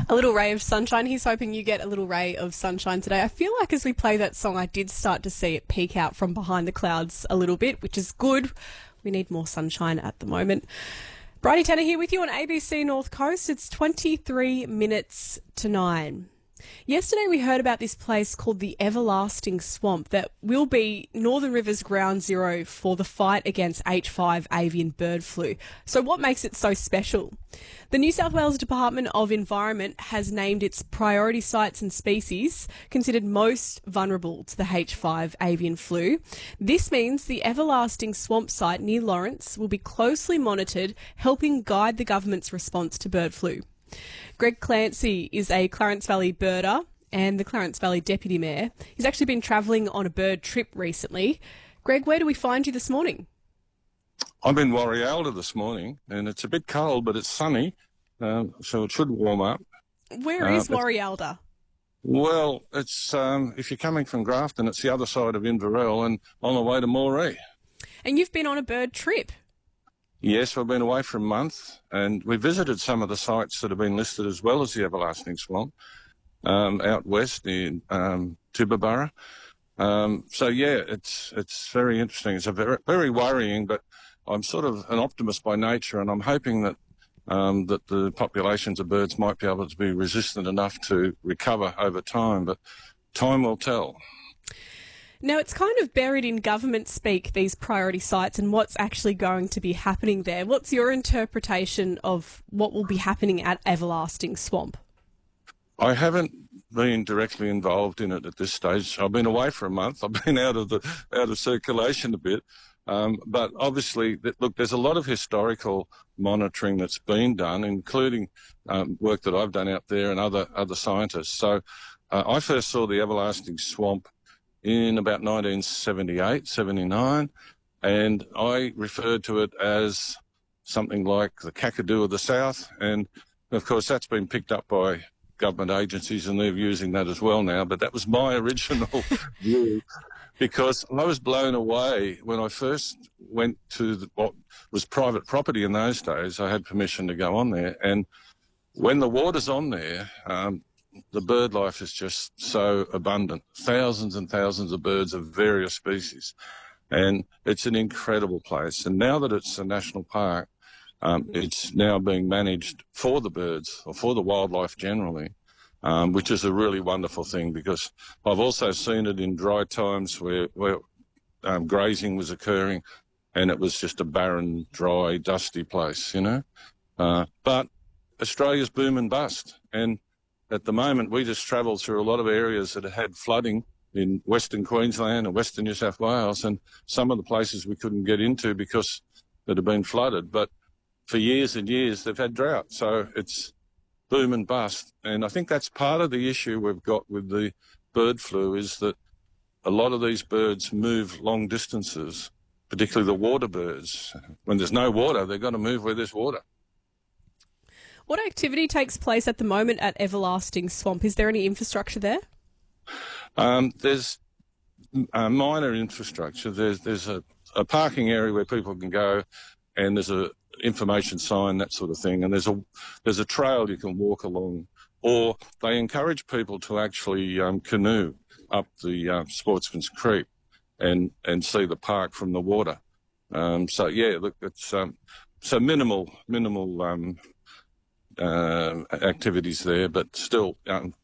A little ray of sunshine. He's hoping you get a little ray of sunshine today. I feel like as we play that song, I did start to see it peek out from behind the clouds a little bit, which is good. We need more sunshine at the moment. Bridie Tanner here with you on ABC North Coast. It's 23 minutes to 9. Yesterday we heard about this place called the Everlasting Swamp that will be Northern River's ground zero for the fight against H5 avian bird flu. So what makes it so special? The New South Wales Department of Environment has named its priority sites and species considered most vulnerable to the H5 avian flu. This means the Everlasting Swamp site near Lawrence will be closely monitored, helping guide the government's response to bird flu. Greg Clancy is a Clarence Valley birder and the Clarence Valley Deputy Mayor. He's actually been travelling on a bird trip recently. Greg, where do we find you this morning? I'm in Warialda this morning, and it's a bit cold, but it's sunny, so it should warm up. Where is Warialda? Well, it's if you're coming from Grafton, it's the other side of Inverell and on the way to Moree. And you've been on a bird trip? Yes, we've been away for a month, and we visited some of the sites that have been listed as well as the Everlasting Swamp out west in Tibooburra. So, yeah, it's very interesting. It's a very, very worrying, but I'm sort of an optimist by nature, and I'm hoping that that the populations of birds might be able to be resistant enough to recover over time, but time will tell. Now, it's kind of buried in government speak, these priority sites, and what's actually going to be happening there. What's your interpretation of what will be happening at Everlasting Swamp? I haven't been directly involved in it at this stage. I've been away for a month. I've been out of circulation a bit. But obviously, look, there's a lot of historical monitoring that's been done, including work that I've done out there and other scientists. So I first saw the Everlasting Swamp in about 1978, 79, and I referred to it as something like the Kakadu of the South. And, of course, that's been picked up by government agencies, and they're using that as well now. But that was my original view, because I was blown away when I first went to what was private property in those days. I had permission to go on there, and when the water's on there, the bird life is just so abundant. Thousands and thousands of birds of various species. And it's an incredible place. And now that it's a national park, it's now being managed for the birds, or for the wildlife generally, which is a really wonderful thing, because I've also seen it in dry times where grazing was occurring, and it was just a barren, dry, dusty place, you know. But Australia's boom and bust. And at the moment, we just travelled through a lot of areas that had flooding in Western Queensland and Western New South Wales, and some of the places we couldn't get into because it had been flooded. But for years and years, they've had drought. So it's boom and bust. And I think that's part of the issue we've got with the bird flu, is that a lot of these birds move long distances, particularly the water birds. When there's no water, they're going to move where there's water. What activity takes place at the moment at Everlasting Swamp? Is there any infrastructure there? There's minor infrastructure. There's a parking area where people can go, and there's a information sign, that sort of thing. And there's a trail you can walk along, or they encourage people to actually canoe up the Sportsman's Creek and see the park from the water. So yeah, look, it's so minimal activities there, but still